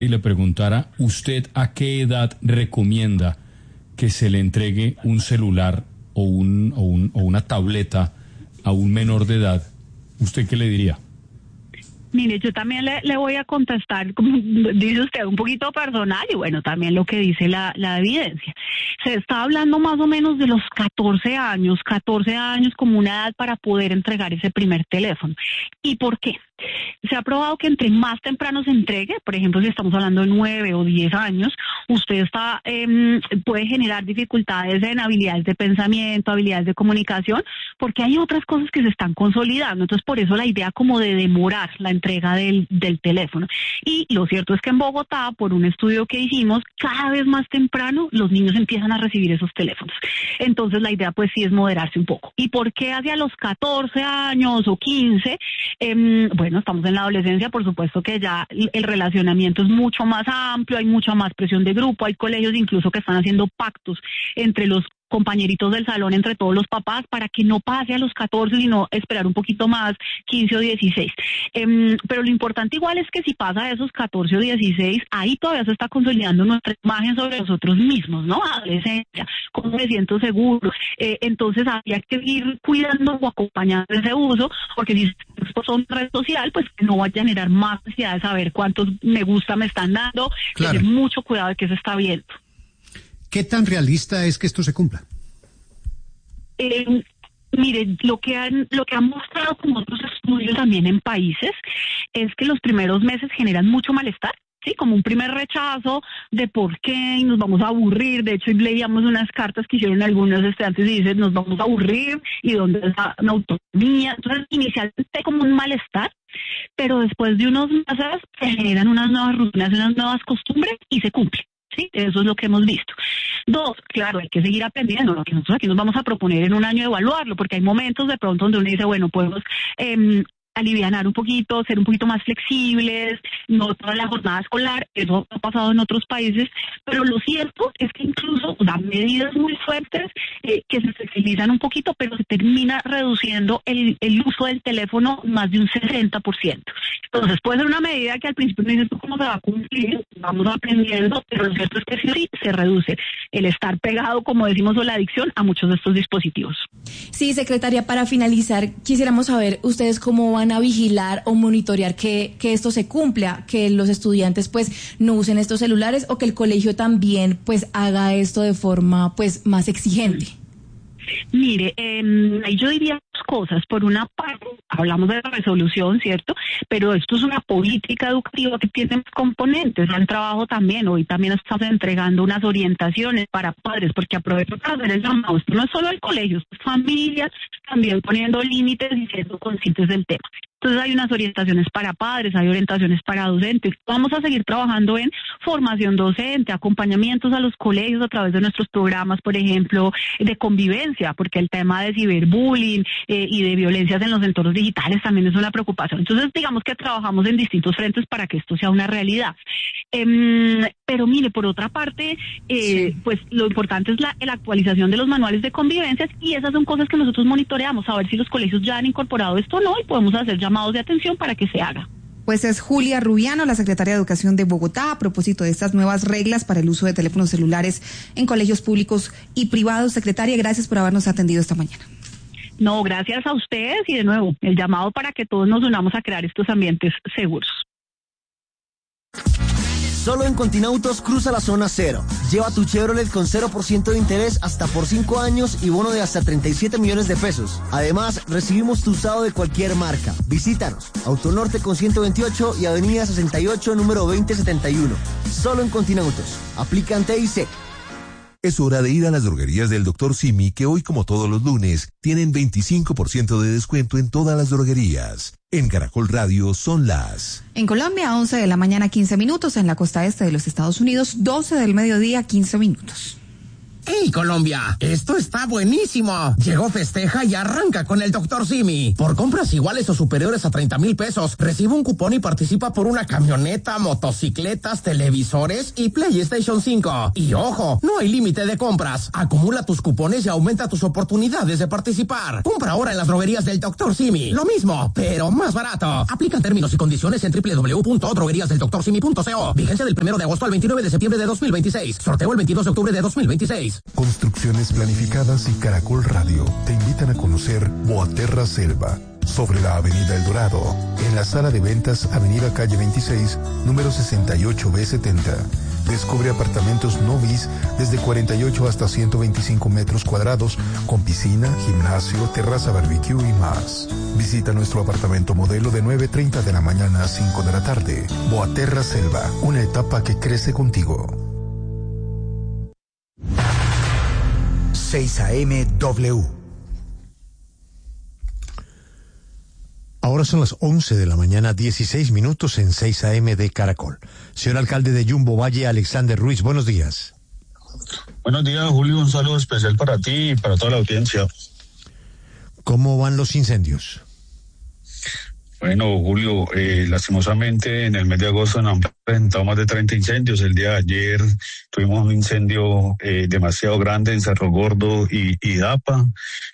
y le preguntara, ¿usted a qué edad recomienda que se le entregue un celular o una tableta a un menor de edad? ¿Usted qué le diría? Mire, yo también le voy a contestar, como dice usted, un poquito personal y bueno, también lo que dice la evidencia. Se está hablando más o menos de los 14 años como una edad para poder entregar ese primer teléfono. ¿Y por qué? Se ha probado que entre más temprano se entregue, por ejemplo, si estamos hablando de 9 o 10 años, usted puede generar dificultades en habilidades de pensamiento, habilidades de comunicación, porque hay otras cosas que se están consolidando. Entonces, por eso la idea como de demorar la entrega del teléfono. Y lo cierto es que en Bogotá, por un estudio que hicimos, cada vez más temprano los niños empiezan a recibir esos teléfonos. Entonces, la idea pues sí es moderarse un poco. ¿Y por qué hacia los 14 años o 15? Bueno, estamos en la adolescencia, por supuesto que ya el relacionamiento es mucho más amplio, hay mucha más presión de grupo, hay colegios incluso que están haciendo pactos entre los compañeritos del salón, entre todos los papás, para que no pase a los 14, sino esperar un poquito más, 15 o 16. Pero lo importante igual es que si pasa a esos 14 o 16, ahí todavía se está consolidando nuestra imagen sobre nosotros mismos, ¿no? Adolescencia, cómo me siento seguro. Entonces habría que ir cuidando o acompañando ese uso, porque si esto son red social, pues no vaya a generar más necesidad de saber cuántos me gusta me están dando, claro. Tener mucho cuidado de que se está viendo. ¿Qué tan realista es que esto se cumpla? Mire, lo que han mostrado como otros estudios también en países es que los primeros meses generan mucho malestar, sí, como un primer rechazo de por qué y nos vamos a aburrir. De hecho, leíamos unas cartas que hicieron algunos estudiantes y dicen nos vamos a aburrir y dónde está la autonomía. Entonces, inicialmente hay como un malestar, pero después de unos meses se generan unas nuevas rutinas, unas nuevas costumbres y se cumple. Sí, eso es lo que hemos visto. 2, claro, hay que seguir aprendiendo. Lo que nosotros aquí nos vamos a proponer en un año evaluarlo, porque hay momentos de pronto donde uno dice, bueno, podemos alivianar un poquito, ser un poquito más flexibles, no toda la jornada escolar, eso ha pasado en otros países, pero lo cierto es que incluso dan medidas muy fuertes que se flexibilizan un poquito, pero se termina reduciendo el uso del teléfono más de un 60%. Entonces puede ser una medida que al principio no dices tú cómo se va a cumplir, vamos aprendiendo, pero lo cierto es que sí se reduce el estar pegado, como decimos, o la adicción a muchos de estos dispositivos. Sí, secretaria, para finalizar, quisiéramos saber ustedes cómo van a vigilar o monitorear que esto se cumpla, que los estudiantes pues no usen estos celulares o que el colegio también pues haga esto de forma pues más exigente. Mire, yo diría dos cosas. Por una parte, hablamos de la resolución, ¿cierto? Pero esto es una política educativa que tiene componentes, un trabajo también. Hoy también estamos entregando unas orientaciones para padres, porque aprovecho para hacer el llamado. Esto no es solo el colegio, es familias también poniendo límites y siendo conscientes del tema. Entonces hay unas orientaciones para padres, hay orientaciones para docentes. Vamos a seguir trabajando en formación docente, acompañamientos a los colegios a través de nuestros programas, por ejemplo, de convivencia, porque el tema de ciberbullying y de violencias en los entornos digitales también es una preocupación. Entonces, digamos que trabajamos en distintos frentes para que esto sea una realidad. Pero mire, por otra parte, pues lo importante es la actualización de los manuales de convivencias y esas son cosas que nosotros monitoreamos, a ver si los colegios ya han incorporado esto o no y podemos hacer llamados de atención para que se haga. Pues es Julia Rubiano, la secretaria de Educación de Bogotá, a propósito de estas nuevas reglas para el uso de teléfonos celulares en colegios públicos y privados. Secretaria, gracias por habernos atendido esta mañana. No, gracias a ustedes y de nuevo, el llamado para que todos nos unamos a crear estos ambientes seguros. Solo en Continautos cruza la zona cero. Lleva tu Chevrolet con 0% de interés hasta por 5 años y bono de hasta 37 millones de pesos. Además, recibimos tu usado de cualquier marca. Visítanos. Autonorte con 128 y Avenida 68, número 2071. Solo en Continautos. Aplican TIC. Es hora de ir a las droguerías del Dr. Simi, que hoy, como todos los lunes, tienen 25% de descuento en todas las droguerías. En Caracol Radio son las... En Colombia, 11 de la mañana, 15 minutos. En la costa este de los Estados Unidos, 12 del mediodía, 15 minutos. ¡Hey, Colombia! ¡Esto está buenísimo! Llegó Festeja y arranca con el Dr. Simi. Por compras iguales o superiores a 30,000 pesos, recibe un cupón y participa por una camioneta, motocicletas, televisores y PlayStation 5. Y ojo, no hay límite de compras. Acumula tus cupones y aumenta tus oportunidades de participar. Compra ahora en las droguerías del Dr. Simi. Lo mismo, pero más barato. Aplica términos y condiciones en www.drogueriasdeldoctorsimi.co. Vigencia del 1 de agosto al 29 de septiembre de 2026. Sorteo el 22 de octubre de 2026. Construcciones Planificadas y Caracol Radio te invitan a conocer Boaterra Selva, sobre la Avenida El Dorado, en la sala de ventas Avenida Calle 26, número 68B70. Descubre apartamentos no bis desde 48 hasta 125 metros cuadrados, con piscina, gimnasio, terraza barbecue y más. Visita nuestro apartamento modelo de 9:30 de la mañana a 5 de la tarde. Boaterra Selva, una etapa que crece contigo. 6 AM W. Ahora son las 11 de la mañana, 16 minutos en 6 AM de Caracol. Señor alcalde de Yumbo Valle, Alexander Ruiz, buenos días. Buenos días, Julio, un saludo especial para ti y para toda la audiencia. ¿Cómo van los incendios? Bueno, Julio, lastimosamente en el mes de agosto nos han presentado más de 30 incendios. El día de ayer tuvimos un incendio demasiado grande en Cerro Gordo y Dapa.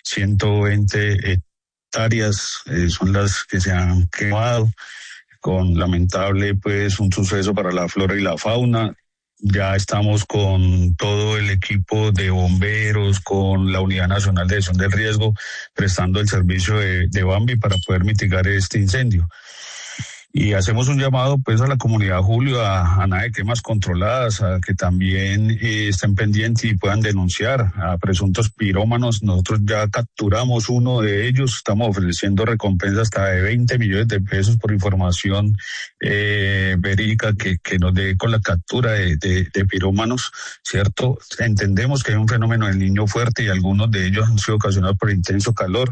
120 hectáreas son las que se han quemado, con lamentable pues un suceso para la flora y la fauna. Ya estamos con todo el equipo de bomberos, con la Unidad Nacional de Gestión del Riesgo, prestando el servicio de Bambi para poder mitigar este incendio. Y hacemos un llamado pues a la comunidad, Julio, a nada de quemas controladas, a que también estén pendientes y puedan denunciar a presuntos pirómanos. Nosotros ya capturamos uno de ellos, estamos ofreciendo recompensas hasta de 20 millones de pesos por información verídica que nos dé con la captura de pirómanos, ¿cierto? Entendemos que hay un fenómeno del Niño fuerte y algunos de ellos han sido ocasionados por intenso calor.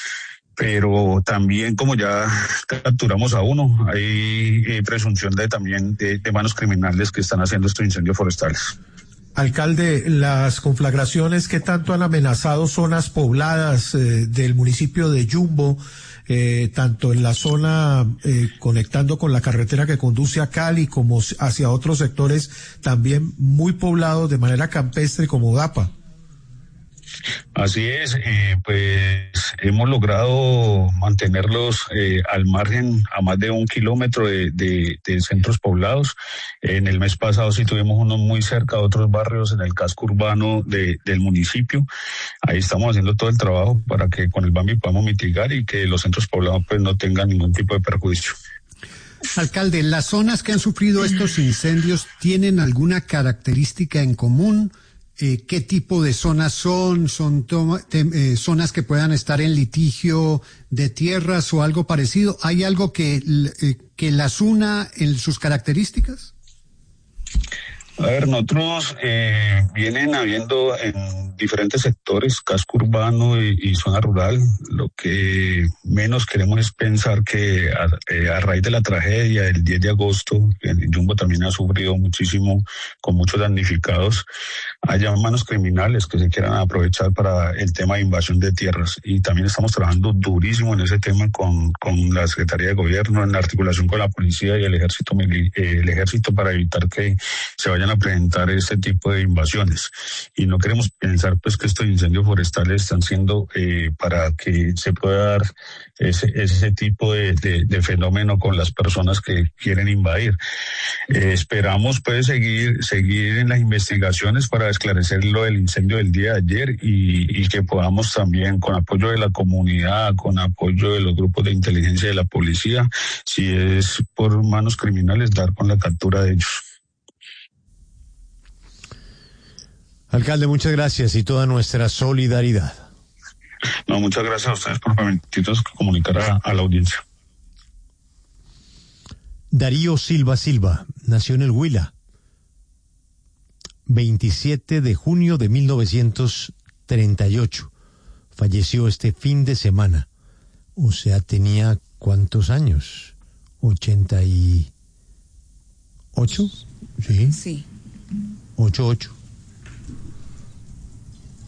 Pero también, como ya capturamos a uno, hay presunción también de manos criminales que están haciendo estos incendios forestales. Alcalde, las conflagraciones que tanto han amenazado zonas pobladas del municipio de Yumbo, tanto en la zona conectando con la carretera que conduce a Cali como hacia otros sectores también muy poblados de manera campestre como Dapa. Así es, pues hemos logrado mantenerlos al margen a más de 1 kilómetro de centros poblados. En el mes pasado sí tuvimos uno muy cerca de otros barrios en el casco urbano del municipio. Ahí estamos haciendo todo el trabajo para que con el Bambi podamos mitigar y que los centros poblados pues no tengan ningún tipo de perjuicio. Alcalde, ¿las zonas que han sufrido estos incendios tienen alguna característica en común? ¿Qué tipo de zonas son? ¿Son zonas que puedan estar en litigio de tierras o algo parecido? ¿Hay algo que las una en sus características? A ver, nosotros vienen habiendo en diferentes sectores, casco urbano y zona rural. Lo que menos queremos es pensar que a raíz de la tragedia del 10 de agosto, Yumbo también ha sufrido muchísimo, con muchos damnificados, haya manos criminales que se quieran aprovechar para el tema de invasión de tierras. Y también estamos trabajando durísimo en ese tema con la Secretaría de Gobierno, en articulación con la policía y el ejército para evitar que se vayan a presentar este tipo de invasiones. Y no queremos pensar pues que estos incendios forestales están siendo para que se pueda dar ese tipo de fenómeno con las personas que quieren invadir. Esperamos pues seguir en las investigaciones para esclarecer lo del incendio del día de ayer y que podamos también, con apoyo de la comunidad, con apoyo de los grupos de inteligencia de la policía, si es por manos criminales, dar con la captura de ellos. Alcalde, muchas gracias y toda nuestra solidaridad. No, muchas gracias a ustedes por permitirnos comunicar a la audiencia. Darío Silva nació en el Huila, 27 de junio de 1938. Falleció este fin de semana. O sea, tenía ¿cuántos años? ¿88? Sí. 88.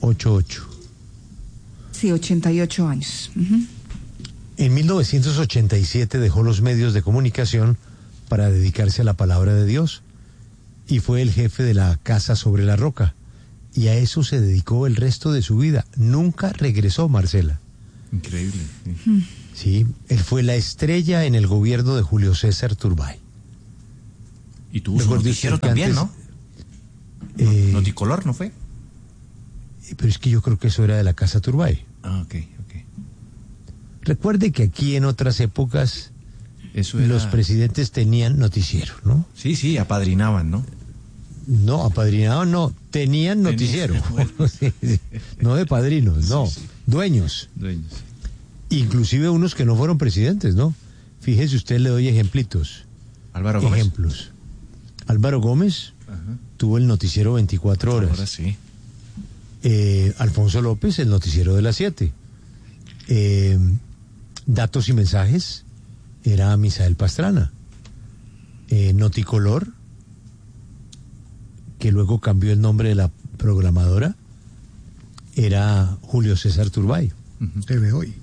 88. Sí, 88 años. En 1987 dejó los medios de comunicación para dedicarse a la palabra de Dios y fue el jefe de la Casa sobre la Roca. Y a eso se dedicó el resto de su vida. Nunca regresó, Marcela. Increíble. Sí, él fue la estrella en el gobierno de Julio César Turbay. Y tuvo su noticiero también, ¿no? Noticolor, ¿no fue? Pero es que yo creo que eso era de la Casa Turbay. Ah, ok. Recuerde que aquí en otras épocas los presidentes tenían noticiero, ¿no? Sí, apadrinaban, ¿no? No, apadrinaban no, tenían noticiero. Bueno. Sí. No de padrinos, no, sí. Dueños. Inclusive unos que no fueron presidentes, ¿no? Fíjese usted, le doy ejemplitos. Álvaro Gómez. Ejemplos. Álvaro Gómez tuvo el noticiero 24 horas. Ahora sí. Alfonso López, el noticiero de las 7. Datos y mensajes, era Misael Pastrana. Noticolor, que luego cambió el nombre de la programadora, era Julio César Turbay. TV Hoy.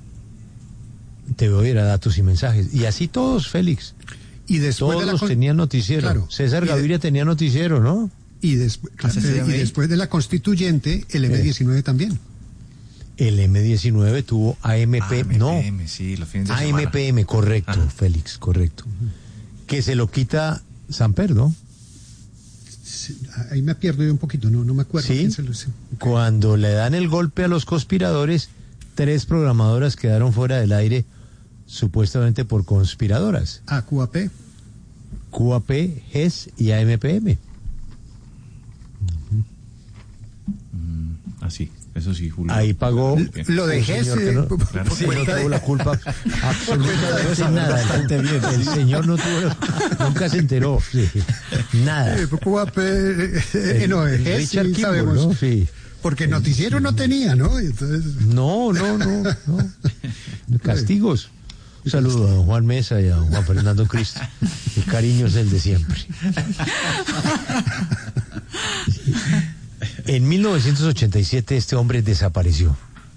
TV Hoy era Datos y Mensajes. Y así todos, Félix. Y después todos tenían noticiero. Claro. César Gaviria tenía noticiero, ¿no? Y después de la constituyente, el M19 también. El M19 tuvo AMPM, no. Sí, los fines de AMPM, semana. Correcto, Félix, correcto. Que se lo quita Samper, ¿no? Sí, ahí me pierdo yo un poquito, no me acuerdo. Sí, cuando le dan el golpe a los conspiradores, 3 programadoras quedaron fuera del aire, supuestamente por conspiradoras. QAP. QAP, GES y AMPM. Así. Eso sí, Julio. Ahí pagó. Lo dejé. No tuvo la culpa absolutamente nada. Bastante bien. El señor no tuvo nunca se enteró. Sí. Nada. Richard Kimball, sabemos. ¿no? Sí. Porque noticiero no tenía, ¿no? Entonces... No. Castigos. Un saludo a don Juan Mesa y a don Juan Fernando Cristo. El cariño es el de siempre. Sí. En 1987 este hombre desapareció.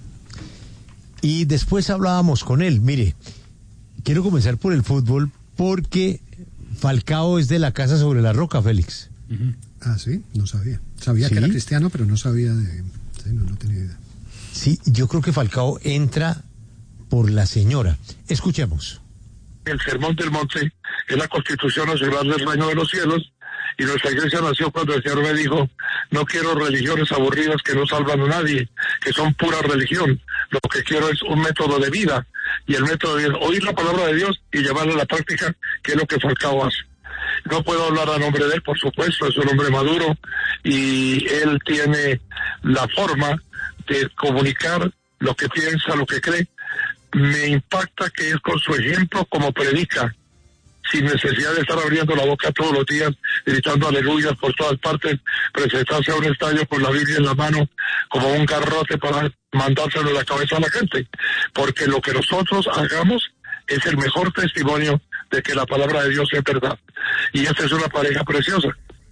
Y después hablábamos con él. Mire, quiero comenzar por el fútbol porque Falcao es de la Casa sobre la Roca, Félix. Ah, sí, no sabía. Sabía que era cristiano, pero no sabía de... Sí, no tenía idea. Sí, yo creo que Falcao entra por la señora. Escuchemos. El Sermón del Monte es la Constitución Nacional del Reino de los Cielos. Y nuestra iglesia nació cuando el Señor me dijo, no quiero religiones aburridas que no salvan a nadie, que son pura religión. Lo que quiero es un método de vida. Y el método de oír la palabra de Dios y llevarla a la práctica, que es lo que Falcao hace. No puedo hablar a nombre de él, por supuesto, es un hombre maduro y él tiene la forma de comunicar lo que piensa, lo que cree. Me impacta que es con su ejemplo como predica, sin necesidad de estar abriendo la boca todos los días, gritando aleluyas por todas partes, presentarse a un estadio con la Biblia en la mano, como un garrote para mandárselo en la cabeza a la gente. Porque lo que nosotros hagamos es el mejor testimonio de que la palabra de Dios es verdad. Y esta es una pareja preciosa.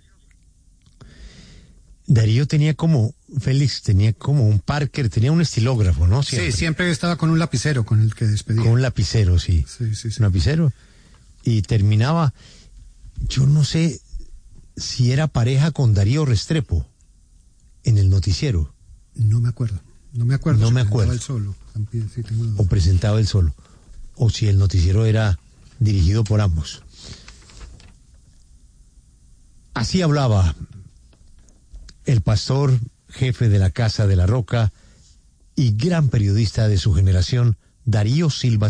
Darío tenía como, Félix tenía como un Parker, tenía un estilógrafo, ¿no? Siempre. Sí, siempre estaba con un lapicero con el que despedía. Con un lapicero, sí. Sí. Un lapicero. Y terminaba, yo no sé si era pareja con Darío Restrepo en el noticiero. No me acuerdo. Presentaba él solo. Sí, o presentaba él solo. O si el noticiero era dirigido por ambos. Así hablaba el pastor, jefe de la Casa de la Roca y gran periodista de su generación, Darío Silva.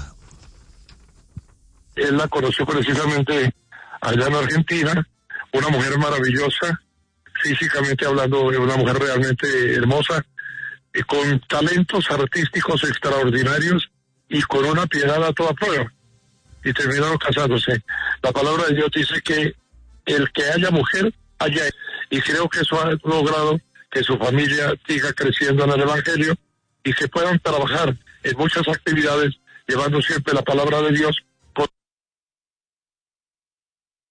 Él la conoció precisamente allá en Argentina, una mujer maravillosa, físicamente hablando, una mujer realmente hermosa, con talentos artísticos extraordinarios y con una piedad a toda prueba. Y terminaron casándose. La palabra de Dios dice que el que haya mujer, haya. Y creo que eso ha logrado que su familia siga creciendo en el Evangelio y que puedan trabajar en muchas actividades llevando siempre la palabra de Dios.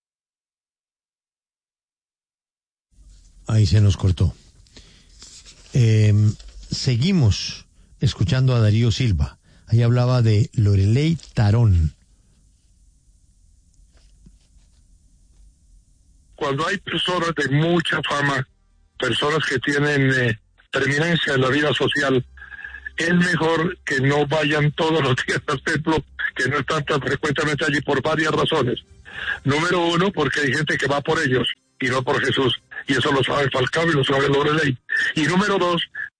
Ahí se nos cortó. Seguimos escuchando a Darío Silva. Ahí hablaba de Loreley Tarón. Cuando hay personas de mucha fama, personas que tienen preeminencia en la vida social, es mejor que no vayan todos los días al templo, que no están tan frecuentemente allí por varias razones. Número uno, porque hay gente que va por ellos y no por Jesús, y eso lo sabe Falcao y lo sabe Loreley. Y número dos,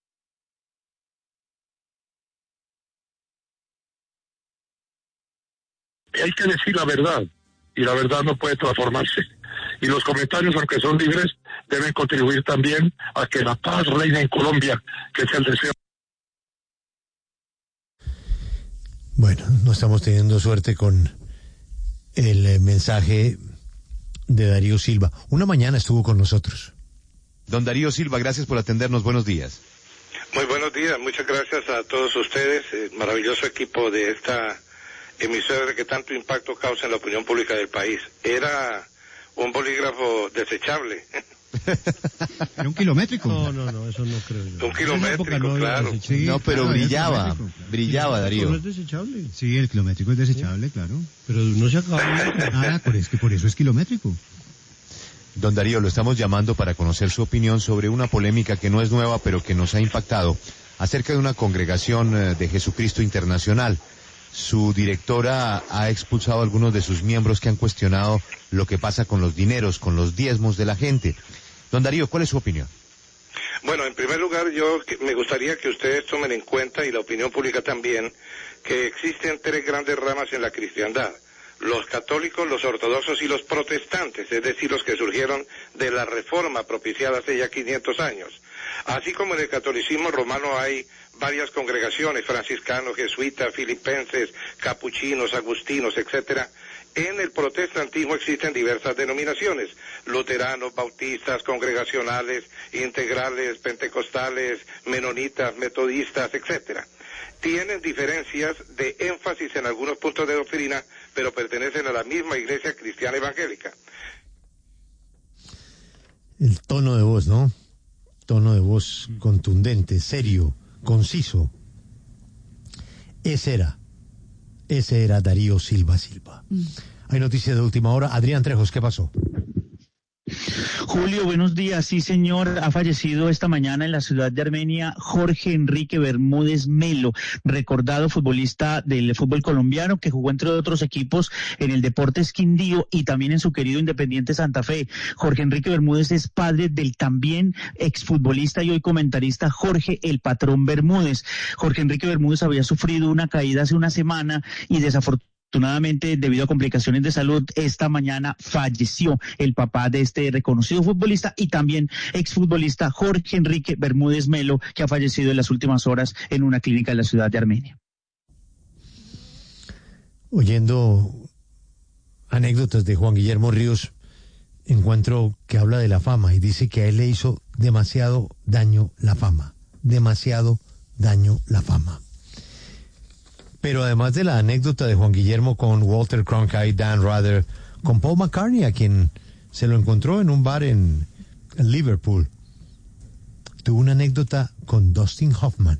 hay que decir la verdad, y la verdad no puede transformarse. Y los comentarios, aunque son libres, deben contribuir también a que la paz reine en Colombia, que es el deseo. Bueno, no estamos teniendo suerte con el mensaje de Darío Silva. Una mañana estuvo con nosotros. Don Darío Silva, gracias por atendernos. Buenos días. Muy buenos días. Muchas gracias a todos ustedes. Maravilloso equipo de esta emisora que tanto impacto causa en la opinión pública del país. Era un bolígrafo desechable. ¿Era un kilométrico? No, eso no creo yo. Un kilométrico, claro. Sí, no, pero claro, brillaba, Darío. ¿No es desechable? Sí, el kilométrico es desechable, claro. Pero no se acaba. Por eso es kilométrico. Don Darío, lo estamos llamando para conocer su opinión sobre una polémica que no es nueva, pero que nos ha impactado, acerca de una congregación de Jesucristo Internacional. Su directora ha expulsado a algunos de sus miembros que han cuestionado lo que pasa con los dineros, con los diezmos de la gente. Don Darío, ¿cuál es su opinión? Bueno, en primer lugar, me gustaría que ustedes tomen en cuenta, y la opinión pública también, que existen tres grandes ramas en la cristiandad: los católicos, los ortodoxos y los protestantes, es decir, los que surgieron de la reforma propiciada hace ya 500 años. Así como en el catolicismo romano hay varias congregaciones, franciscanos, jesuitas, filipenses, capuchinos, agustinos, etcétera, en el protestantismo existen diversas denominaciones: luteranos, bautistas, congregacionales, integrales, pentecostales, menonitas, metodistas, etcétera. Tienen diferencias de énfasis en algunos puntos de doctrina, pero pertenecen a la misma iglesia cristiana evangélica. El tono de voz, ¿no? Tono de voz contundente, serio, conciso. Ese era Darío Silva. Hay noticias de última hora. Adrián Trejos, ¿qué pasó? Julio, buenos días. Sí, señor, ha fallecido esta mañana en la ciudad de Armenia Jorge Enrique Bermúdez Melo, recordado futbolista del fútbol colombiano que jugó entre otros equipos en el Deportes Quindío y también en su querido Independiente Santa Fe. Jorge Enrique Bermúdez es padre del también exfutbolista y hoy comentarista Jorge El Patrón Bermúdez. Jorge Enrique Bermúdez había sufrido una caída hace una semana y desafortunadamente, debido a complicaciones de salud, esta mañana falleció el papá de este reconocido futbolista y también exfutbolista Jorge Enrique Bermúdez Melo, que ha fallecido en las últimas horas en una clínica de la ciudad de Armenia. Oyendo anécdotas de Juan Guillermo Ríos, encuentro que habla de la fama y dice que a él le hizo demasiado daño la fama. Pero además de la anécdota de Juan Guillermo con Walter Cronkite, Dan Rather, con Paul McCartney, a quien se lo encontró en un bar en Liverpool, tuvo una anécdota con Dustin Hoffman.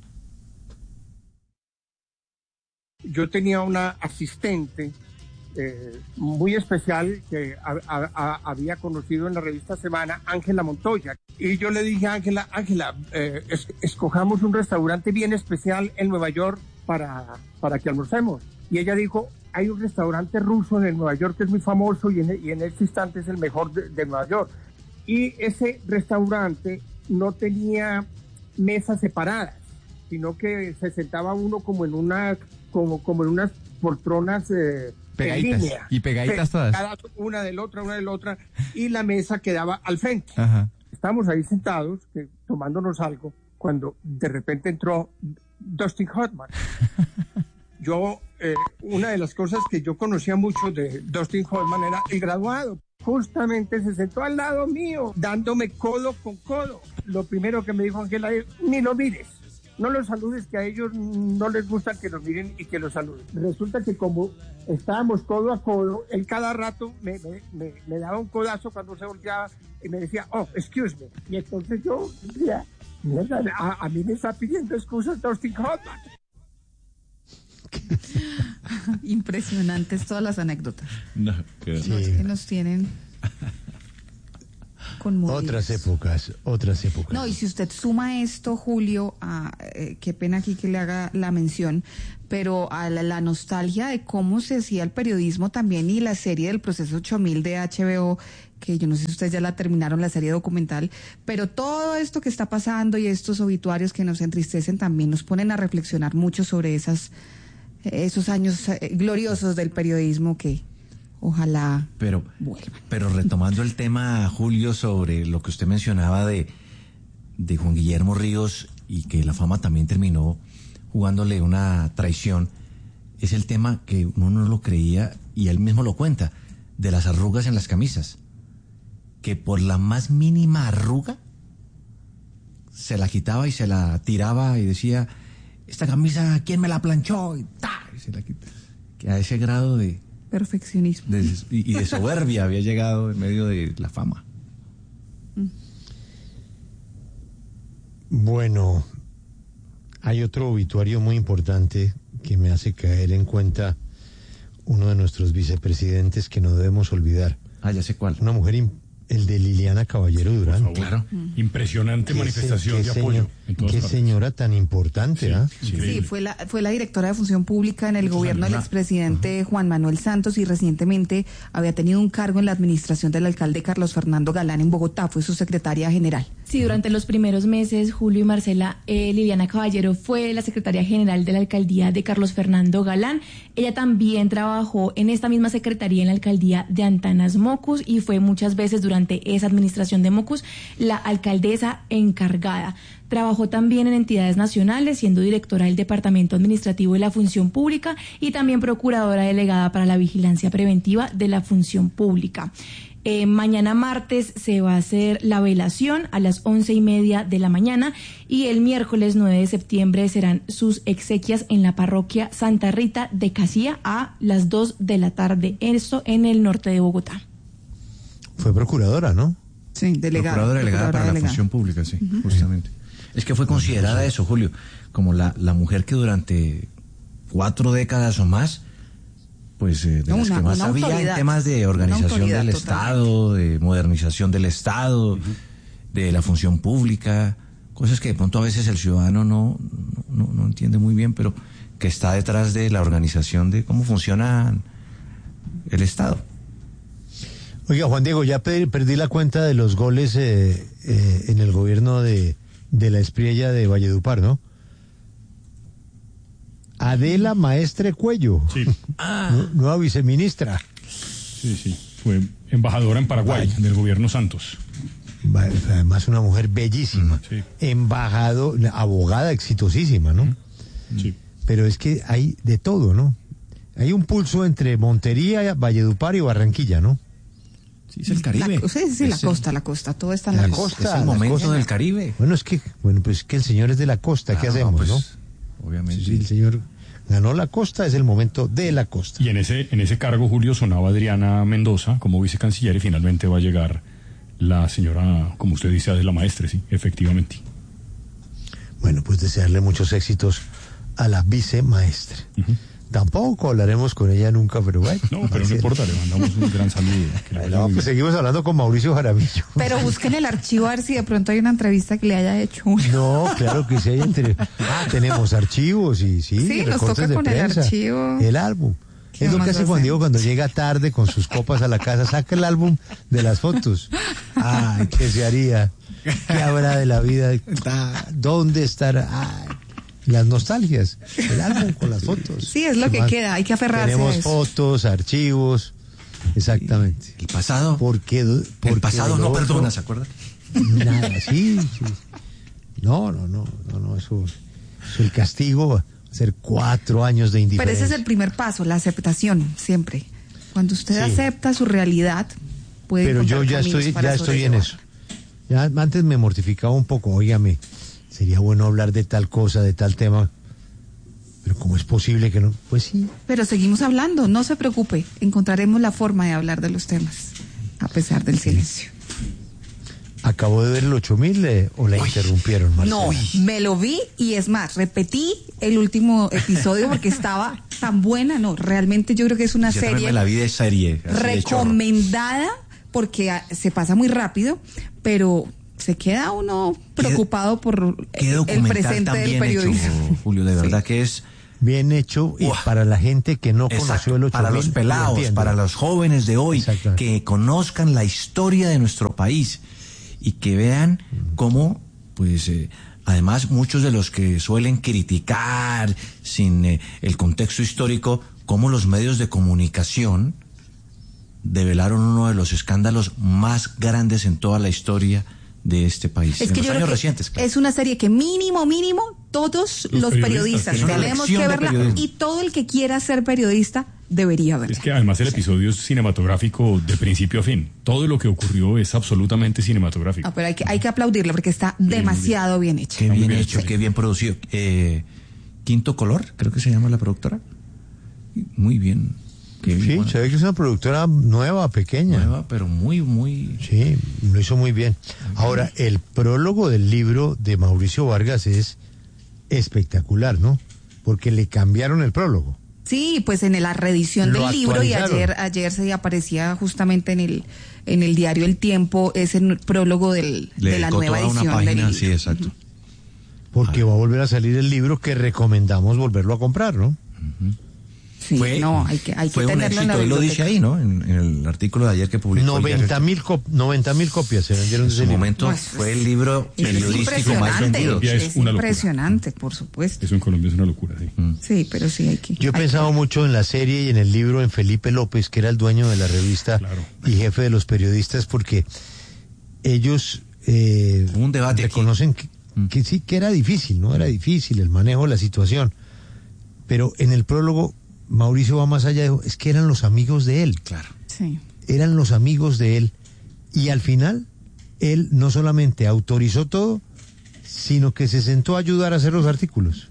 Yo tenía una asistente muy especial que había conocido en la revista Semana, Ángela Montoya. Y yo le dije a Ángela, escojamos un restaurante bien especial en Nueva York para que almorcemos. Y ella dijo, hay un restaurante ruso en Nueva York que es muy famoso y en este instante es el mejor de Nueva York. Y ese restaurante no tenía mesas separadas, sino que se sentaba uno como en unas poltronas pegaditas, en línea. Y pegaditas todas. Una de la otra, y la mesa quedaba al frente. Ajá. Estábamos ahí sentados, tomándonos algo, cuando de repente entró Dustin Hoffman. Yo, una de las cosas que yo conocía mucho de Dustin Hoffman era el graduado. Justamente se sentó al lado mío, dándome codo con codo. Lo primero que me dijo Ángela es, ni lo mires, no los saludes, que a ellos no les gusta que los miren y que los saluden. Resulta que como estábamos codo a codo, él cada rato me daba un codazo cuando se volteaba y me decía, oh, excuse me. Y entonces yo, Mierda, a mí me está pidiendo excusas Dustin Hoffman. Impresionantes todas las anécdotas. No, es que nos tienen conmovidos. Otras épocas. No, y si usted suma esto, Julio, qué pena aquí que le haga la mención, pero a la nostalgia de cómo se hacía el periodismo también, y la serie del Proceso 8000 de HBO, que yo no sé si ustedes ya la terminaron, la serie documental, pero todo esto que está pasando y estos obituarios que nos entristecen también nos ponen a reflexionar mucho sobre esos años gloriosos del periodismo que ojalá vuelvan. Pero retomando el tema, Julio, sobre lo que usted mencionaba de Juan Guillermo Ríos, y que la fama también terminó jugándole una traición, es el tema que uno no lo creía, y él mismo lo cuenta, de las arrugas en las camisas, que por la más mínima arruga se la quitaba y se la tiraba y decía: esta camisa, ¿quién me la planchó? Y se la quita. Que a ese grado de perfeccionismo y de soberbia había llegado en medio de la fama. Bueno, hay otro obituario muy importante que me hace caer en cuenta uno de nuestros vicepresidentes que no debemos olvidar. Ya sé cuál. Una mujer, el de Liliana Caballero Durán. Claro. Impresionante manifestación de apoyo. Qué señora tan importante, ¿ah? Sí, fue la directora de Función Pública en el gobierno del expresidente Juan Manuel Santos, y recientemente había tenido un cargo en la administración del alcalde Carlos Fernando Galán en Bogotá, fue su secretaria general. Sí, durante los primeros meses, Julio y Marcela, Liliana Caballero fue la secretaria general de la alcaldía de Carlos Fernando Galán. Ella también trabajó en esta misma secretaría en la alcaldía de Antanas Mocus, y fue muchas veces durante esa administración de Mocus la alcaldesa encargada. Trabajó también en entidades nacionales, siendo directora del Departamento Administrativo de la Función Pública y también procuradora delegada para la vigilancia preventiva de la Función Pública. Mañana martes se va a hacer la velación a las 11:30 de la mañana, y el miércoles 9 de septiembre serán sus exequias en la parroquia Santa Rita de Casía a las 2 de la tarde. Esto en el norte de Bogotá. Fue procuradora, ¿no? Sí, delegada para la Función Pública, sí, justamente. Es que fue considerada eso, Julio, como la mujer que durante 4 décadas o más, pues de las que más sabía en temas de organización del Estado, de modernización del Estado, de la función pública, cosas que de pronto a veces el ciudadano no entiende muy bien, pero que está detrás de la organización de cómo funciona el Estado. Oiga, Juan Diego, ya perdí la cuenta de los goles en el gobierno de la Espriella de Valledupar, ¿no? Adela Maestre Cuello, sí. Nueva viceministra. Sí, fue embajadora en Paraguay del gobierno Santos. Además una mujer bellísima, sí. Abogada exitosísima, ¿no? Sí. Pero es que hay de todo, ¿no? Hay un pulso entre Montería, Valledupar y Barranquilla, ¿no? Sí, es el Caribe. La costa, todo está en la costa. Es el momento del Caribe. Pues que el señor es de la costa, ¿qué hacemos, pues, no? Obviamente. Sí, el señor ganó la costa, es el momento de la costa. Y en ese cargo, Julio, sonaba Adriana Mendoza como vicecanciller, y finalmente va a llegar la señora, como usted dice, Adela Maestre, sí, efectivamente. Bueno, pues desearle muchos éxitos a la vicemaestre. Tampoco hablaremos con ella nunca, pero bueno. No, pero no importa, le mandamos un gran saludo. Pues seguimos hablando con Mauricio Jaramillo. Pero busquen el archivo a ver si de pronto hay una entrevista que le haya hecho. No, claro que sí hay tenemos archivos y sí, nos toca con prensa, el archivo. El álbum. Es lo que hace Juan Diego cuando llega tarde con sus copas a la casa, saca el álbum de las fotos. Ay, ¿qué se haría? ¿Qué habrá de la vida? ¿Dónde estará? Ay, las nostalgias, el álbum con las fotos. Sí, es lo que queda, hay que aferrarse. Tenemos fotos, archivos, exactamente. El pasado. El pasado no perdona, ¿se acuerda? Nada, sí. No, eso el castigo va a ser 4 años de indiferencia. Pero ese es el primer paso, la aceptación, siempre. Cuando usted acepta su realidad, puede. Pero yo ya estoy en eso. Ya antes me mortificaba un poco, óigame. Sería bueno hablar de tal cosa, de tal tema, pero ¿cómo es posible que no? Pues sí. Pero seguimos hablando, no se preocupe, encontraremos la forma de hablar de los temas, a pesar del silencio. ¿Acabó de ver el 8000 o la interrumpieron, Marcela? No, me lo vi y es más, repetí el último episodio porque estaba tan buena. No, realmente yo creo que es una serie. La vida es serie. Recomendada porque se pasa muy rápido, pero se queda uno preocupado por el presente del periodismo. Hecho, Julio, de verdad que es bien hecho y para la gente que no conoció el 8000. Para los pelados, para los jóvenes de hoy, que conozcan la historia de nuestro país y que vean cómo, pues, además muchos de los que suelen criticar sin el contexto histórico, cómo los medios de comunicación develaron uno de los escándalos más grandes en toda la historia de este país. Es que yo creo que recientes, claro. Es una serie que mínimo, todos los periodistas tenemos que verla y todo el que quiera ser periodista debería verla. Es que además el episodio es cinematográfico de principio a fin. Todo lo que ocurrió es absolutamente cinematográfico. Pero hay que aplaudirla porque está demasiado bien hecha. Qué bien hecho, qué bien producido. Quinto Color, creo que se llama la productora. Muy bien. Sí, se ve que es una productora nueva, pequeña. Nueva, pero muy... Sí, lo hizo muy bien. Ahora, el prólogo del libro de Mauricio Vargas es espectacular, ¿no? Porque le cambiaron el prólogo. Sí, pues en la reedición del libro, y ayer se aparecía justamente en el diario El Tiempo ese prólogo de la nueva edición del libro. Sí, exacto. Porque va a volver a salir el libro que recomendamos volverlo a comprar, ¿no? Sí, hay que tenerlo en la biblioteca. Él lo dice ahí, ¿no? En el artículo de ayer que publicó. 90,000 copias se vendieron. En su momento fue el libro periodístico más vendido. Es impresionante, por supuesto. Eso en Colombia es una locura, sí. Sí, pero sí hay que... Yo he pensado mucho en la serie y en el libro, en Felipe López, que era el dueño de la revista y jefe de los periodistas, porque ellos un debate reconocen que sí, que era difícil, ¿no? Era difícil el manejo de la situación. Pero en el prólogo Mauricio va más allá, dijo, es que eran los amigos de él. Claro. Sí. Eran los amigos de él. Y al final, él no solamente autorizó todo, sino que se sentó a ayudar a hacer los artículos.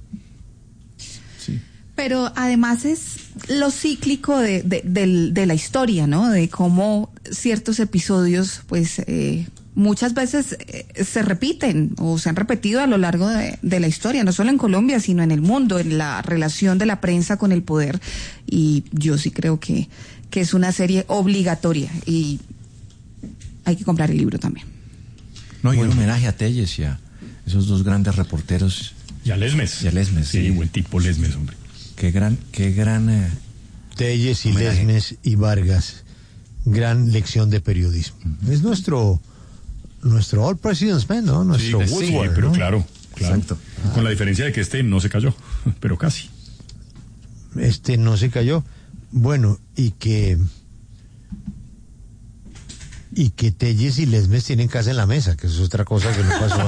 Sí. Pero además es lo cíclico de la historia, ¿no? De cómo ciertos episodios, pues, muchas veces se repiten o se han repetido a lo largo de la historia, no solo en Colombia, sino en el mundo, en la relación de la prensa con el poder. Y yo sí creo que es una serie obligatoria y hay que comprar el libro también. No, y un homenaje a Telles y a esos dos grandes reporteros. Y a Lesmes. Sí, buen tipo Lesmes, hombre. Qué gran Telles y homenaje. Lesmes y Vargas. Gran lección de periodismo. Es nuestro All President's Man, ¿no? Nuestro Woodward, pero ¿no? claro. Exacto. Con la diferencia de que no se cayó, pero casi. No se cayó. Bueno, y que Telles y Lesmes tienen casa en la mesa, que eso es otra cosa que no pasó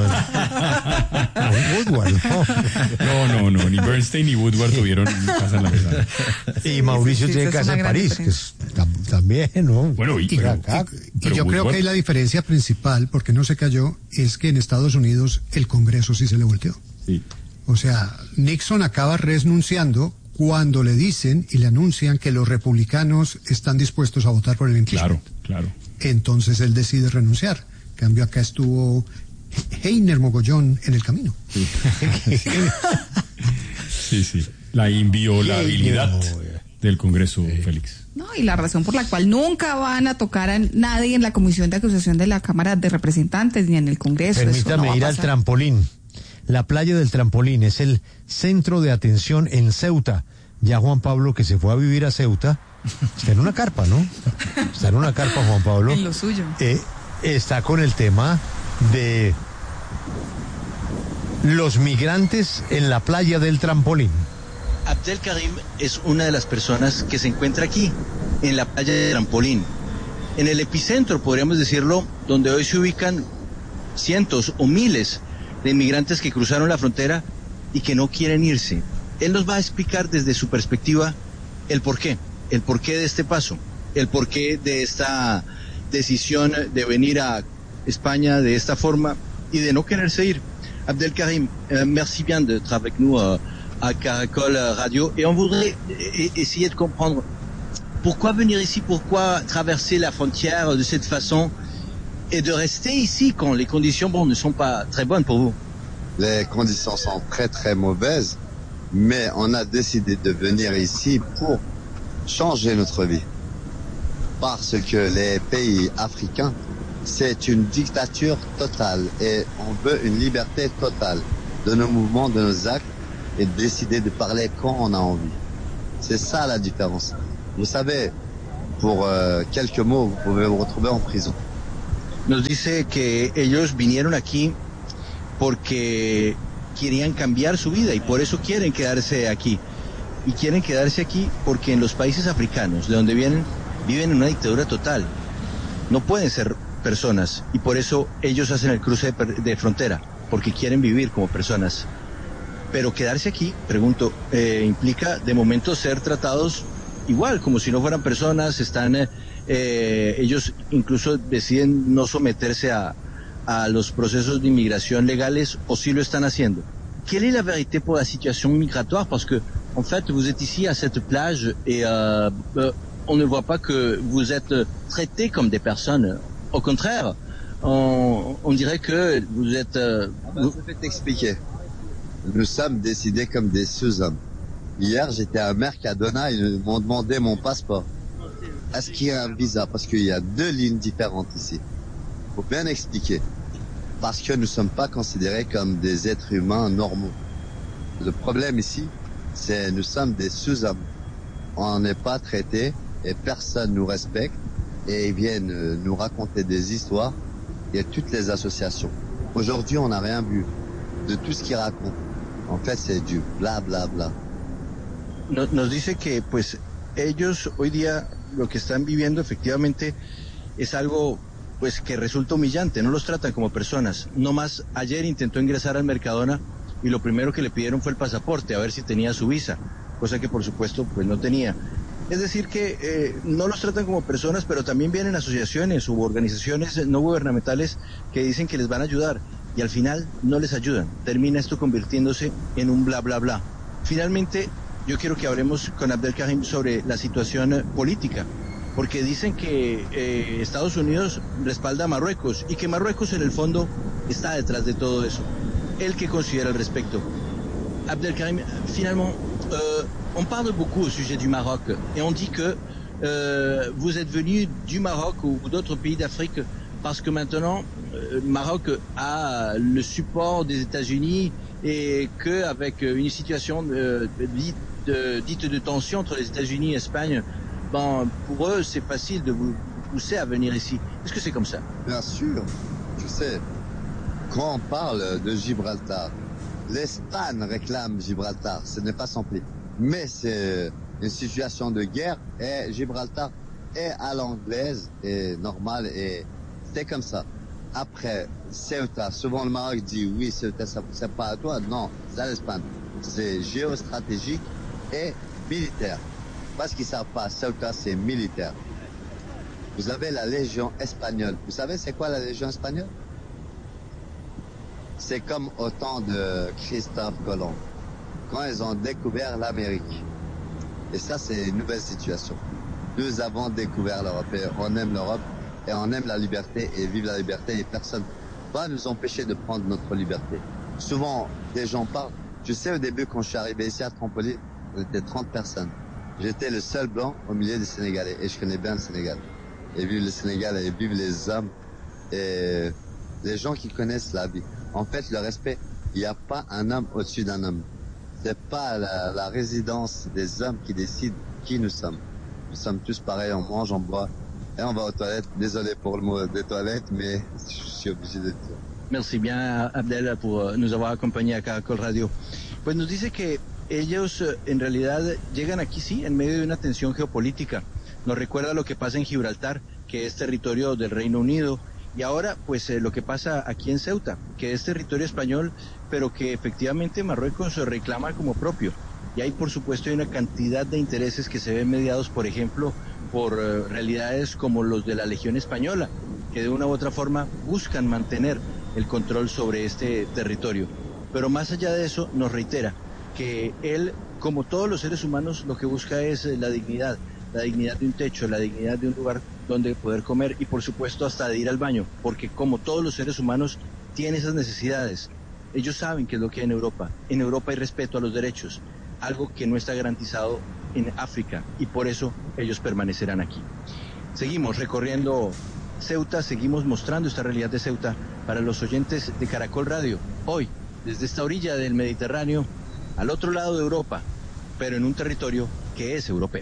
en Woodward, ¿no? No, ni Bernstein ni Woodward tuvieron casa en la mesa. Y Mauricio tiene casa en París, que es también, ¿no? Bueno, y yo creo que ahí la diferencia principal, porque no se cayó, es que en Estados Unidos el Congreso sí se le volteó. Sí. O sea, Nixon acaba renunciando cuando le dicen y le anuncian que los republicanos están dispuestos a votar por el impeachment. Claro. Entonces él decide renunciar. En cambio acá estuvo Heiner Mogollón en el camino. Sí. La inviolabilidad del Congreso, Félix. No, y la razón por la cual nunca van a tocar a nadie en la Comisión de Acusación de la Cámara de Representantes ni en el Congreso. Permítame ir al trampolín. La playa del Trampolín es el centro de atención en Ceuta. Ya Juan Pablo, que se fue a vivir a Ceuta, está en una carpa, ¿no? Está en una carpa, Juan Pablo. En lo suyo. Está con el tema de los migrantes en la playa del Trampolín. Abdelkarim es una de las personas que se encuentra aquí, en la playa del Trampolín. En el epicentro, podríamos decirlo, donde hoy se ubican cientos o miles de inmigrantes que cruzaron la frontera y que no quieren irse. Él nos va a explicar desde su perspectiva el porqué de este paso, el porqué de esta decisión de venir a España de esta forma y de no quererse ir. Abdelkarim, merci bien d'être avec nous à Caracol Radio et on voudrait essayer de comprendre pourquoi venir ici, pourquoi traverser la frontière de cette façon et de rester ici quand les conditions ne sont pas très bonnes pour vous? Les conditions sont très très mauvaises, mais on a décidé de venir ici pour changer notre vie. Parce que les pays africains, c'est une dictature totale et on veut une liberté totale de nos mouvements, de nos actes et de décider de parler quand on a envie. C'est ça la différence. Vous savez, por quelques mots, vous pouvez vous retrouver en prison. Nos dice que ellos vinieron aquí porque querían cambiar su vida y por eso quieren quedarse aquí. Y quieren quedarse aquí porque en los países africanos, de donde vienen, viven en una dictadura total. No pueden ser personas y por eso ellos hacen el cruce de frontera, porque quieren vivir como personas. Pero quedarse aquí, pregunto, implica de momento ser tratados igual, como si no fueran personas, ellos incluso deciden no someterse a los procesos de inmigración legales, o sí lo están haciendo. Quelle est la vérité pour la situation migratoire? Parce que, en fait, vous êtes ici à cette plage et on ne voit pas que vous êtes traités comme des personnes. Au contraire, on dirait que vous êtes... Je vais t'expliquer. Nous sommes décidés comme des sous-hommes. Hier, j'étais à Mercadona, ils m'ont demandé mon passeport. Est-ce qu'il y a un visa? Parce qu'il y a 2 lignes différentes ici. Faut bien expliquer. Parce que nous ne sommes pas considérés comme des êtres humains normaux. Le problème ici, c'est nous sommes des sous-hommes. On n'est pas traités et personne nous respecte et ils viennent nous raconter des histoires. Il y a toutes les associations. Aujourd'hui, on n'a rien vu de tout ce qu'ils racontent. En fait, c'est du bla bla bla. Nos dice que pues ellos hoy día lo que están viviendo efectivamente es algo pues que resulta humillante, no los tratan como personas. No más, ayer intentó ingresar al Mercadona y lo primero que le pidieron fue el pasaporte, a ver si tenía su visa, cosa que por supuesto pues no tenía. Es decir que no los tratan como personas, pero también vienen asociaciones u organizaciones no gubernamentales que dicen que les van a ayudar y al final no les ayudan. Termina esto convirtiéndose en un bla bla bla. Finalmente, yo quiero que hablemos con Abdelkarim sobre la situación política, porque dicen que Estados Unidos respalda a Marruecos y que Marruecos en el fondo está detrás de todo eso. ¿Él qué considera al respecto? Abdelkarim, finalement, on parle beaucoup au sujet du Maroc et on dit que vous êtes venu du Maroc ou d'autres pays d'Afrique parce que maintenant le Maroc a le support des États-Unis et qu'avec une situation dite de tension entre les États-Unis et l'Espagne, pour eux c'est facile de vous pousser à venir ici. Est-ce que c'est comme ça? Bien sûr, tu sais, quand on parle de Gibraltar, l'Espagne réclame Gibraltar, ce n'est pas son pays. Mais c'est une situation de guerre et Gibraltar est à l'anglaise et normal et c'est comme ça. Après, Ceuta, souvent le Maroc dit oui, Ceuta, c'est pas à toi. Non, c'est à l'Espagne. C'est géostratégique et militaire. Parce qu'ils savent pas, Ceuta, c'est militaire. Vous avez la Légion espagnole. Vous savez c'est quoi la Légion espagnole? C'est comme au temps de Christophe Colomb, quand ils ont découvert l'Amérique. Et ça, c'est une nouvelle situation. Nous avons découvert l'Europe et on aime l'Europe et on aime la liberté et vive la liberté et personne ne va nous empêcher de prendre notre liberté. Souvent, des gens parlent. Tu sais, au début, quand je suis arrivé ici à Trompelie, on était 30 personnes. J'étais le seul blanc au milieu des Sénégalais et je connais bien le Sénégal. Et vive le Sénégal et vive les hommes et les gens qui connaissent la vie. En fait, le respect, il n'y a pas un homme au-dessus d'un homme. C'est pas la résidence des hommes qui décide qui nous sommes. Nous sommes tous pareils, on mange, on boit et on va aux toilettes. Désolé pour le mot des toilettes, mais je suis obligé de dire. Merci bien, Abdel, por nos avoir acompañado a Caracol Radio. Pues nos dice que ellos en realidad llegan aquí, sí, en medio de una tensión geopolítica. Nos recuerda lo que pasa en Gibraltar, que es territorio del Reino Unido. Y ahora, pues lo que pasa aquí en Ceuta, que es territorio español, pero que efectivamente Marruecos reclama como propio. Y hay, por supuesto, una cantidad de intereses que se ven mediados, por ejemplo, por realidades como los de la Legión Española, que de una u otra forma buscan mantener el control sobre este territorio. Pero más allá de eso, nos reitera que él, como todos los seres humanos, lo que busca es la dignidad de un techo, la dignidad de un lugar donde poder comer y por supuesto hasta de ir al baño, porque como todos los seres humanos tienen esas necesidades. Ellos saben qué es lo que hay en Europa. En Europa hay respeto a los derechos, algo que no está garantizado en África, y por eso ellos permanecerán aquí. Seguimos recorriendo Ceuta, seguimos mostrando esta realidad de Ceuta para los oyentes de Caracol Radio. Hoy, desde esta orilla del Mediterráneo, al otro lado de Europa, pero en un territorio que es europeo.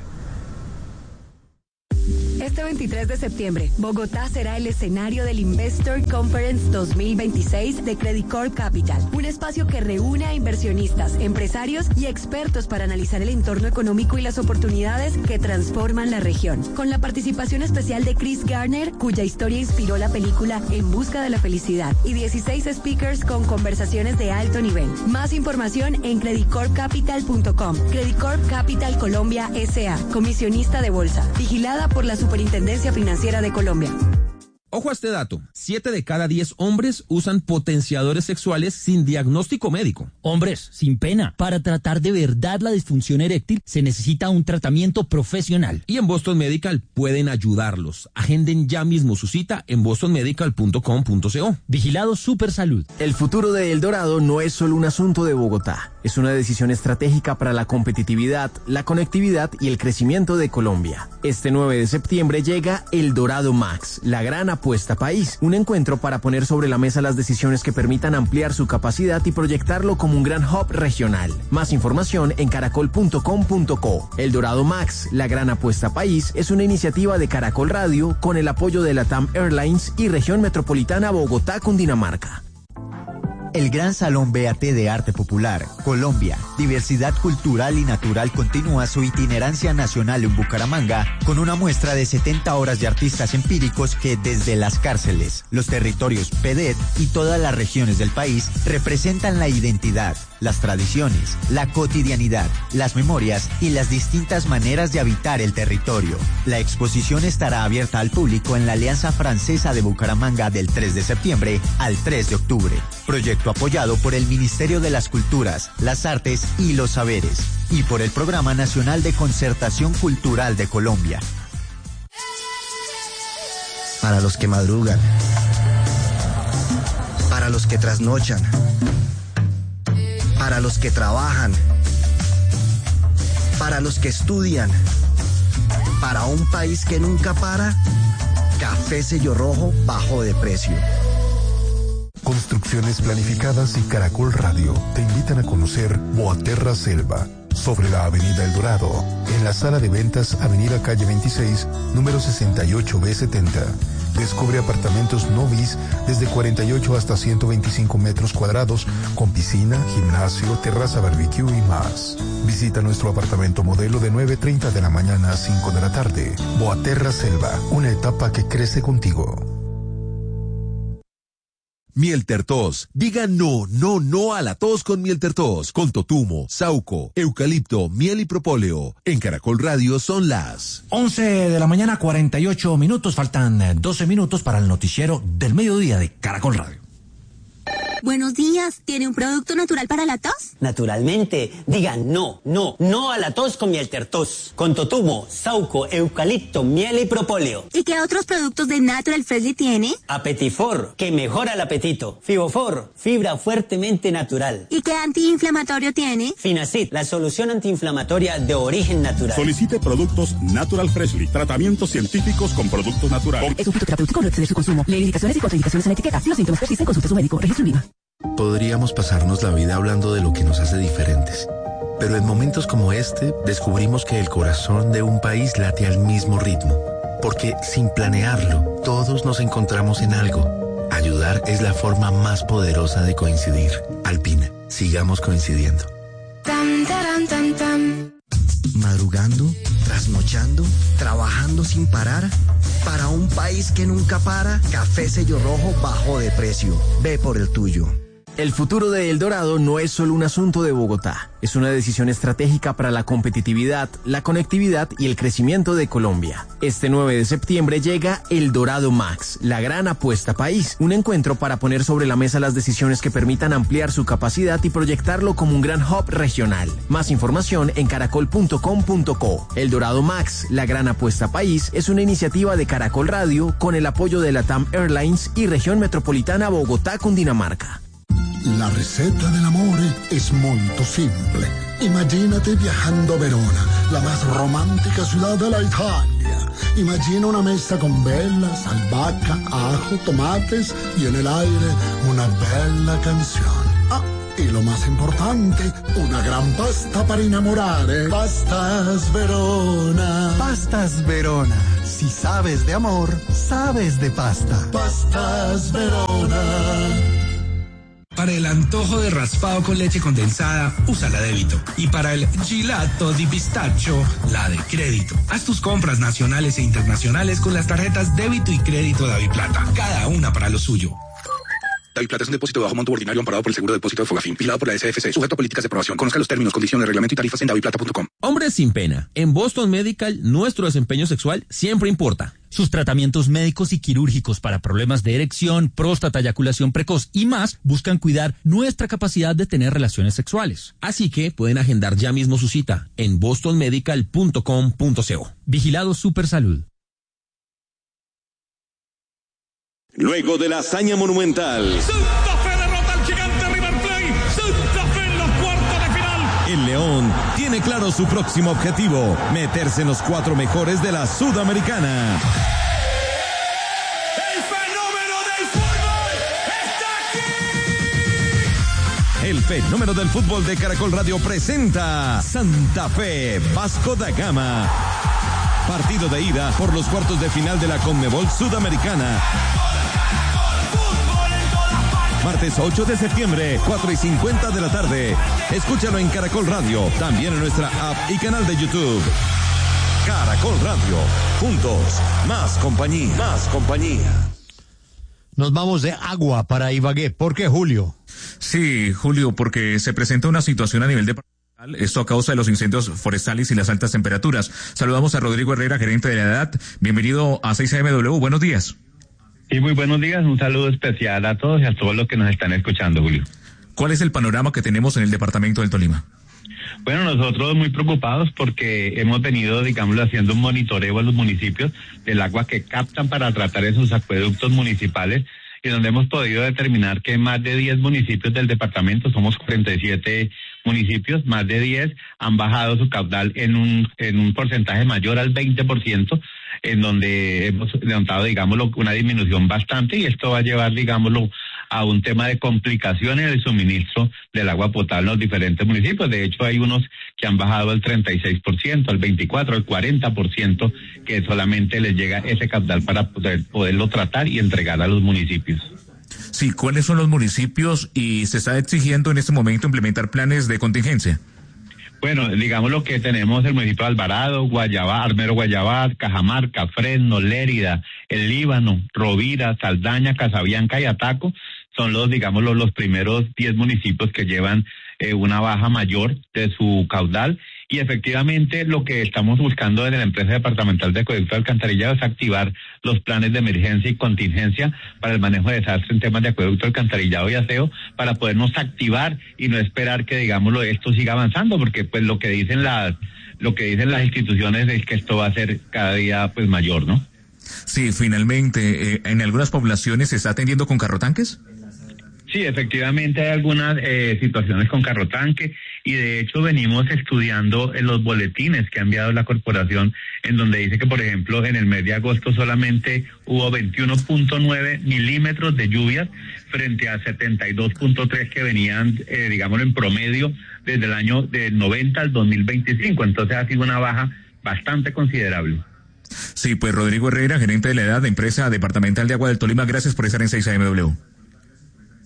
Este 23 de septiembre, Bogotá será el escenario del Investor Conference 2026 de Credit Corp Capital, un espacio que reúne a inversionistas, empresarios y expertos para analizar el entorno económico y las oportunidades que transforman la región. Con la participación especial de Chris Garner, cuya historia inspiró la película En busca de la felicidad, y 16 speakers con conversaciones de alto nivel. Más información en creditcorpcapital.com. Credit Corp Capital Colombia S.A., comisionista de bolsa, vigilada por la Superintendencia Financiera de Colombia. Ojo a este dato, 7 de cada 10 hombres usan potenciadores sexuales sin diagnóstico médico. Hombres, sin pena, para tratar de verdad la disfunción eréctil se necesita un tratamiento profesional. Y en Boston Medical pueden ayudarlos. Agenden ya mismo su cita en bostonmedical.com.co. Vigilado Supersalud. El futuro de El Dorado no es solo un asunto de Bogotá. Es una decisión estratégica para la competitividad, la conectividad y el crecimiento de Colombia. Este 9 de septiembre llega El Dorado Max, la gran apuesta país. Un encuentro para poner sobre la mesa las decisiones que permitan ampliar su capacidad y proyectarlo como un gran hub regional. Más información en caracol.com.co. El Dorado Max, la gran apuesta país, es una iniciativa de Caracol Radio con el apoyo de LATAM Airlines y Región Metropolitana Bogotá, Cundinamarca. El Gran Salón BAT de Arte Popular, Colombia, Diversidad Cultural y Natural continúa su itinerancia nacional en Bucaramanga con una muestra de 70 horas de artistas empíricos que desde las cárceles, los territorios PEDET y todas las regiones del país representan la identidad, las tradiciones, la cotidianidad, las memorias y las distintas maneras de habitar el territorio. La exposición estará abierta al público en la Alianza Francesa de Bucaramanga del 3 de septiembre al 3 de octubre. Proyecto apoyado por el Ministerio de las Culturas, las Artes y los Saberes y por el Programa Nacional de Concertación Cultural de Colombia. Para los que madrugan, para los que trasnochan, para los que trabajan, para los que estudian, para un país que nunca para, Café Sello Rojo bajó de precio. Construcciones Planificadas y Caracol Radio te invitan a conocer Boaterra Selva, sobre la Avenida El Dorado, en la sala de ventas Avenida Calle 26, número 68B70. Descubre apartamentos no bis desde 48 hasta 125 metros cuadrados, con piscina, gimnasio, terraza barbecue y más. Visita nuestro apartamento modelo de 9:30 de la mañana a 5 de la tarde. Boaterra Selva, una etapa que crece contigo. Mieltertos. Diga no, no, no a la tos con Mieltertos. Con totumo, sauco, eucalipto, miel y propóleo. En Caracol Radio son las 11 de la mañana, 48 minutos. Faltan 12 minutos para el noticiero del mediodía de Caracol Radio. Buenos días, ¿tiene un producto natural para la tos? Naturalmente, diga no, no, no a la tos con Mieltertos. Con totumo, sauco, eucalipto, miel y propóleo. ¿Y qué otros productos de Natural Freshly tiene? Apetifor, que mejora el apetito. Fibofor, fibra fuertemente natural. ¿Y qué antiinflamatorio tiene? Finacid, la solución antiinflamatoria de origen natural. Solicite productos Natural Freshly, tratamientos científicos con productos naturales. Es un fitoterapéutico, no exceder su consumo. Lee indicaciones y contraindicaciones en la etiqueta. Si los síntomas persisten, consulte a su médico. Registro INVIMA. Podríamos pasarnos la vida hablando de lo que nos hace diferentes, pero en momentos como este descubrimos que el corazón de un país late al mismo ritmo, porque sin planearlo, todos nos encontramos en algo. Ayudar es la forma más poderosa de coincidir. Alpina, sigamos coincidiendo. Madrugando, trasnochando, trabajando sin parar. Para un país que nunca para, Café Sello Rojo bajó de precio. Ve por el tuyo. El futuro de El Dorado no es solo un asunto de Bogotá, es una decisión estratégica para la competitividad, la conectividad y el crecimiento de Colombia. Este 9 de septiembre llega El Dorado Max, la gran apuesta país, un encuentro para poner sobre la mesa las decisiones que permitan ampliar su capacidad y proyectarlo como un gran hub regional. Más información en caracol.com.co. El Dorado Max, la gran apuesta país, es una iniciativa de Caracol Radio con el apoyo de LATAM Airlines y Región Metropolitana Bogotá-Cundinamarca. La receta dell'amore es molto simple. Imagínate viajando a Verona, la más romántica ciudad de la Italia. Imagina una mesa con velas, albahaca, ajo, tomates y en el aire una bella canción. Ah, y lo más importante, una gran pasta para enamorare. Pastas Verona. Pastas Verona. Si sabes de amor, sabes de pasta. Pastas Verona. Para el antojo de raspado con leche condensada, usa la débito. Y para el gelato di pistacho, la de crédito. Haz tus compras nacionales e internacionales con las tarjetas débito y crédito DaviPlata. Cada una para lo suyo. DaviPlata es un depósito de bajo monto ordinario amparado por el Seguro de Depósito de Fogafín, vigilado por la SFC, sujeto a políticas de aprobación. Conozca los términos, condiciones, reglamento y tarifas en daviplata.com. Hombres sin pena. En Boston Medical, nuestro desempeño sexual siempre importa. Sus tratamientos médicos y quirúrgicos para problemas de erección, próstata, eyaculación precoz y más buscan cuidar nuestra capacidad de tener relaciones sexuales. Así que pueden agendar ya mismo su cita en bostonmedical.com.co. Vigilado Supersalud. Luego de la hazaña monumental, Santa Fe derrota al gigante River Plate. Santa Fe en los cuartos de final. el León tiene claro su próximo objetivo: meterse en los 4 mejores de la Sudamericana. El fenómeno del fútbol está aquí. El fenómeno del fútbol de Caracol Radio presenta Santa Fe Vasco da Gama. Partido de ida por los cuartos de final de la Conmebol Sudamericana. Martes 8 de septiembre, 4:50 de la tarde. Escúchalo en Caracol Radio, también en nuestra app y canal de YouTube. Caracol Radio, juntos, más compañía, más compañía. Nos vamos de agua para Ibagué. ¿Por qué, Julio? Sí, Julio, porque se presenta una situación a nivel de... Esto a causa de los incendios forestales y las altas temperaturas. Saludamos a Rodrigo Herrera, gerente de la EDAT. Bienvenido a 6AMW. Buenos días. Sí, muy buenos días. Un saludo especial a todos y a todos los que nos están escuchando, Julio. ¿Cuál es el panorama que tenemos en el departamento del Tolima? Bueno, nosotros muy preocupados porque hemos venido, digámoslo, haciendo un monitoreo a los municipios del agua que captan para tratar esos acueductos municipales, y donde hemos podido determinar que más de 10 municipios del departamento, somos 47 municipios, más de 10 han bajado su caudal en un porcentaje mayor al 20%, en donde hemos notado, digámoslo, una disminución bastante, y esto va a llevar, digámoslo, a un tema de complicaciones en el suministro del agua potable en los diferentes municipios. De hecho, hay unos que han bajado al 36%, al 24%, al 40%, que solamente les llega ese caudal para poderlo tratar y entregar a los municipios. Sí, ¿cuáles son los municipios y se está exigiendo en este momento implementar planes de contingencia? Bueno, digamos lo que tenemos: el municipio de Alvarado, Guayabá, Armero Guayabá, Cajamarca, Fresno, Lérida, El Líbano, Rovira, Saldaña, Casabianca y Ataco. Son los primeros 10 municipios que llevan una baja mayor de su caudal. Y efectivamente lo que estamos buscando desde la empresa departamental de acueducto de alcantarillado es activar los planes de emergencia y contingencia para el manejo de desastres en temas de acueducto, alcantarillado y aseo, para podernos activar y no esperar que, digámoslo, esto siga avanzando, porque pues lo que dicen las instituciones es que esto va a ser cada día pues mayor, ¿no? Sí, finalmente, ¿en algunas poblaciones se está atendiendo con carrotanques? Sí, efectivamente hay algunas situaciones con carrotanque, y de hecho venimos estudiando en los boletines que ha enviado la corporación, en donde dice que, por ejemplo, en el mes de agosto solamente hubo 21.9 milímetros de lluvias frente a 72.3 que venían, digámoslo, en promedio desde el año del 90 al 2025. Entonces ha sido una baja bastante considerable. Sí, pues Rodrigo Herrera, gerente de la EDAT, de Empresa Departamental de Agua del Tolima, gracias por estar en 6AMW.